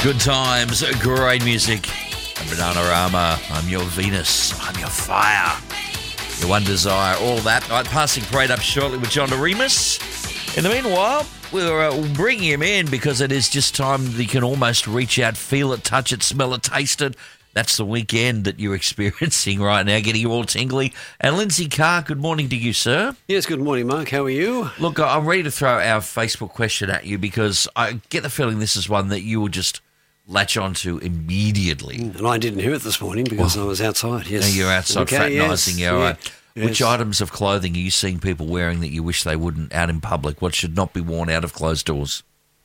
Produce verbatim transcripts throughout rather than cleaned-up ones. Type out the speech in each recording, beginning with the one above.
Good times, great music. I'm Bananarama. I'm your Venus. I'm your fire. Your one desire, all that. Right, passing parade up shortly with John Doremus. In the meanwhile, we're uh, bringing him in because it is just time that you can almost reach out, feel it, touch it, smell it, taste it. That's the weekend that you're experiencing right now, getting you all tingly. And Lindsay Carr, good morning to you, sir. Yes, good morning, Mark. How are you? Look, I'm ready to throw our Facebook question at you because I get the feeling this is one that you will just latch onto immediately. And I didn't hear it this morning because well, I was outside, yes. You're outside okay, fraternising, yes, yeah, right. Yes. Which items of clothing are you seeing people wearing that you wish they wouldn't out in public? What should not be worn out of closed doors?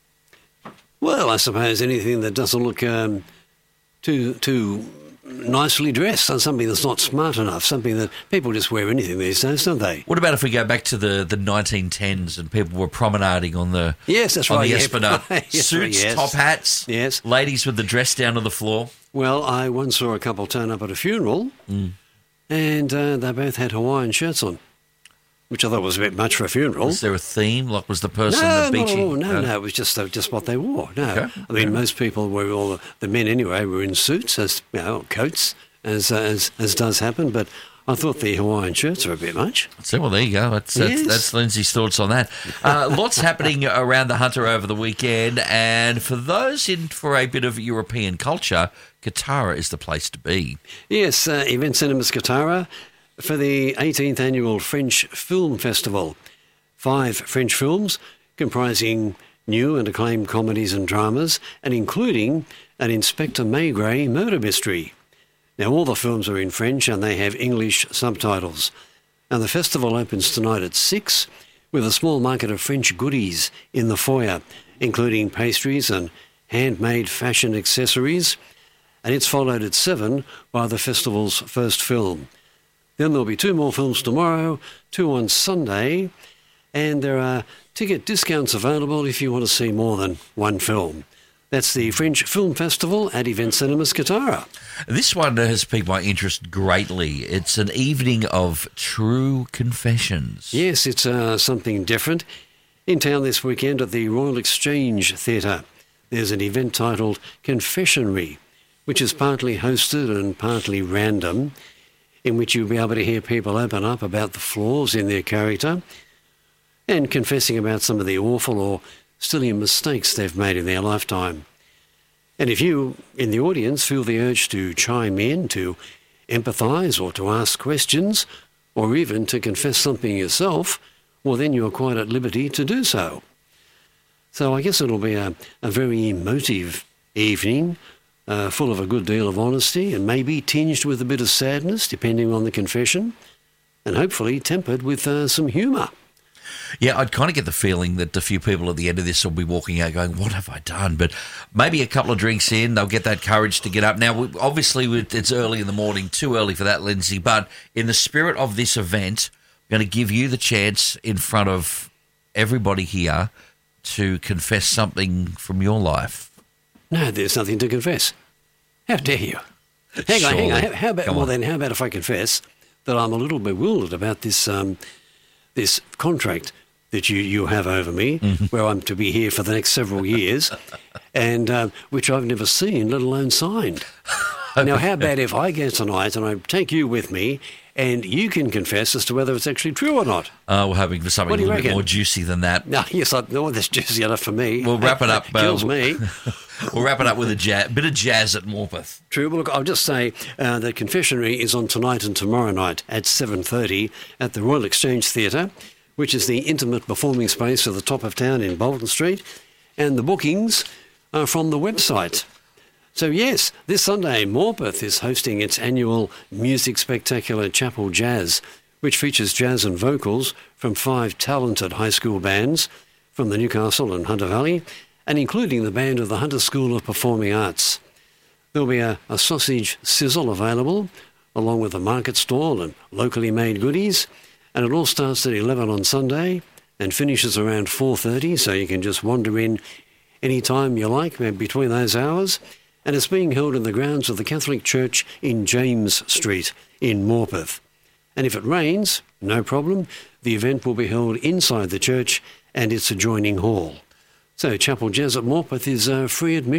Well, I suppose anything that doesn't look um, too too nicely dressed, or something that's not smart enough, something that people just wear anything these days, don't they? What about if we go back to the, the nineteen tens and people were promenading on the yes, that's on right, the yeah, Esplanade? right, yes, Suits, yes. top hats, yes, ladies with the dress down to the floor. Well, I once saw a couple turn up at a funeral, mm. and uh, they both had Hawaiian shirts on, which I thought was a bit much for a funeral. Was there a theme? Like, was the person no, the beachy? No, no, no, no, it was just uh, just what they wore. No, okay. I mean, most people were, all the, the men anyway, were in suits, as you know, coats, as, uh, as as does happen, but I thought the Hawaiian shirts are a bit much. So, well, there you go. That's, that's, yes. that's Lindsay's thoughts on that. Uh, lots happening around the Hunter over the weekend, and for those in for a bit of European culture, Kotara is the place to be. Yes, uh, Event Cinemas Kotara for the eighteenth Annual French Film Festival. Five French films comprising new and acclaimed comedies and dramas, and including an Inspector Maigret murder mystery. Now, all the films are in French and they have English subtitles. And the festival opens tonight at six with a small market of French goodies in the foyer, including pastries and handmade fashion accessories. And it's followed at seven by the festival's first film. Then there'll be two more films tomorrow, two on Sunday, and there are ticket discounts available if you want to see more than one film. That's the French Film Festival at Event Cinemas Kotara. This one has piqued my interest greatly. It's an evening of true confessions. Yes, it's uh, something different. In town this weekend at the Royal Exchange Theatre, there's an event titled Confessionary, which is partly hosted and partly random, in which you'll be able to hear people open up about the flaws in their character and confessing about some of the awful or silly mistakes they've made in their lifetime. And if you, in the audience, feel the urge to chime in, to empathise or to ask questions, or even to confess something yourself, well, then you're quite at liberty to do so. So I guess it'll be a, a very emotive evening, uh, full of a good deal of honesty and maybe tinged with a bit of sadness, depending on the confession, and hopefully tempered with uh, some humour. Yeah, I'd kind of get the feeling that a few people at the end of this will be walking out going, what have I done? But maybe a couple of drinks in, they'll get that courage to get up. Now, obviously, it's early in the morning, too early for that, Lindsay, but in the spirit of this event, I'm going to give you the chance in front of everybody here to confess something from your life. No, there's nothing to confess. How dare you? Hang on, hang on. How, how about, well, then, how about if I confess that I'm a little bewildered about this um, this contract that you, you have over me, mm-hmm. where I'm to be here for the next several years, and uh, which I've never seen, let alone signed. Now, how about if I go tonight and I take you with me and you can confess as to whether it's actually true or not? Uh, we're hoping for something a little bit more juicy than that. No, yes, I know that's juicy enough for me. We'll wrap it up. Kills uh, me. We'll wrap it up with a jazz, bit of jazz at Morpeth. True. Well, look, I'll just say uh, that Confessionary is on tonight and tomorrow night at seven thirty at the Royal Exchange Theatre, which is the intimate performing space at the top of town in Bolton Street, and the bookings are from the website. So yes, this Sunday, Morpeth is hosting its annual Music Spectacular Chapel Jazz, which features jazz and vocals from five talented high school bands from the Newcastle and Hunter Valley, and including the band of the Hunter School of Performing Arts. There'll be a, a sausage sizzle available, along with a market stall and locally made goodies, and it all starts at eleven on Sunday and finishes around four thirty, so you can just wander in any time you like between those hours. And it's being held in the grounds of the Catholic Church in James Street in Morpeth. And if it rains, no problem, the event will be held inside the church and its adjoining hall. So Chapel Jazz at Morpeth is uh, free admission.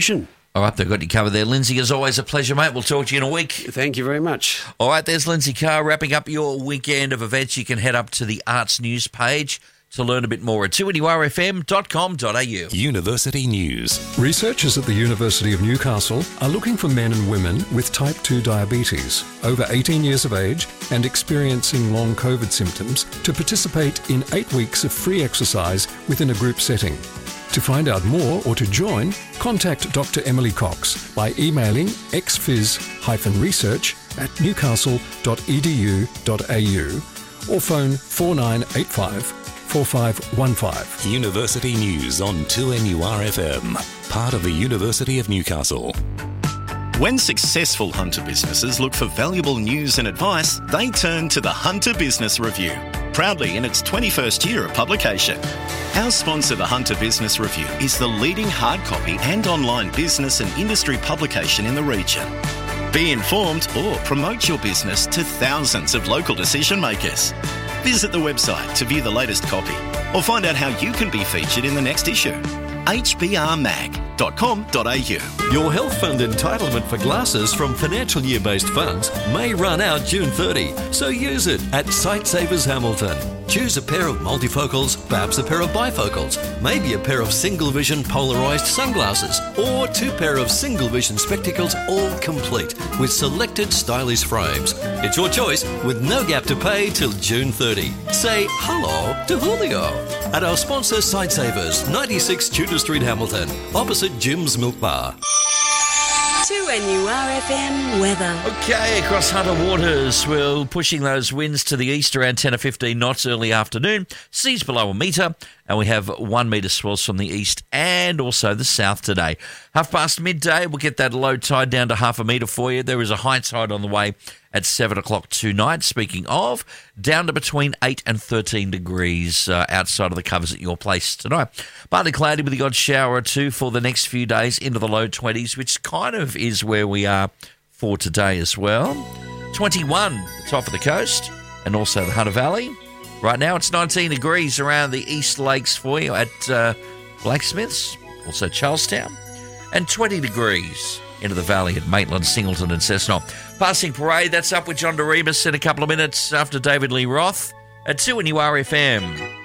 All right, they've got you covered there. Lindsay, as always, a pleasure, mate. We'll talk to you in a week. Thank you very much. All right, there's Lindsay Carr wrapping up your weekend of events. You can head up to the Arts News page to learn a bit more at two N U R F M dot com dot a u. University News. Researchers at the University of Newcastle are looking for men and women with type two diabetes, over eighteen years of age and experiencing long COVID symptoms to participate in eight weeks of free exercise within a group setting. To find out more or to join, contact Doctor Emily Cox by emailing x phys research at newcastle dot e d u dot a u or phone four nine eight five four five one five. University News on two N U R F M, part of the University of Newcastle. When successful Hunter businesses look for valuable news and advice, they turn to the Hunter Business Review, proudly in its twenty-first year of publication. Our sponsor, the Hunter Business Review, is the leading hard copy and online business and industry publication in the region. Be informed or promote your business to thousands of local decision makers. Visit the website to view the latest copy or find out how you can be featured in the next issue. h b r mag dot com dot a u. Your health fund entitlement for glasses from financial year-based funds may run out June thirtieth, so use it at Sightsavers Hamilton. Choose a pair of multifocals, perhaps a pair of bifocals, maybe a pair of single-vision polarised sunglasses, or two pair of single-vision spectacles, all complete with selected stylish frames. It's your choice with no gap to pay till June thirtieth. Say hello to Julio at our sponsor Sightsavers, ninety-six Tudor Street, Hamilton, opposite Jim's Milk Bar. two N U R F M weather. Okay, across Hunter Waters, we're pushing those winds to the east around ten or fifteen knots early afternoon. Seas below a metre, and we have one metre swells from the east and also the south today. Half past midday, we'll get that low tide down to half a metre for you. There is a high tide on the way at seven o'clock tonight. Speaking of, down to between eight and thirteen degrees uh, outside of the covers at your place tonight. Partly cloudy with the odd shower or two for the next few days into the low twenties, which kind of is where we are for today as well. twenty-one, the top of the coast, and also the Hunter Valley. Right now it's nineteen degrees around the East Lakes for you at uh, Blacksmiths, also Charlestown, and twenty degrees into the valley at Maitland, Singleton and Cessnock. Passing Parade, that's up with John DeRemus in a couple of minutes after David Lee Roth at two N U R F M.